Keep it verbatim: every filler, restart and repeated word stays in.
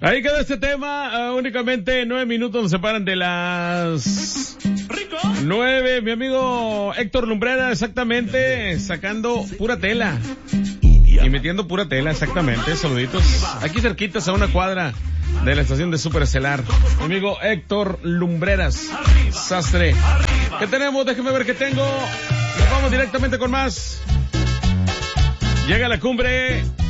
Ahí quedó este tema, uh, únicamente nueve minutos nos separan de las nueve. Mi amigo Héctor Lumbrera, exactamente, sacando pura tela. Y metiendo pura tela, exactamente, saluditos. Aquí cerquitas a una cuadra de la estación de Super Estelar. Mi amigo Héctor Lumbreras, sastre. ¿Qué tenemos? Déjeme ver qué tengo. Nos vamos directamente con más. Llega la cumbre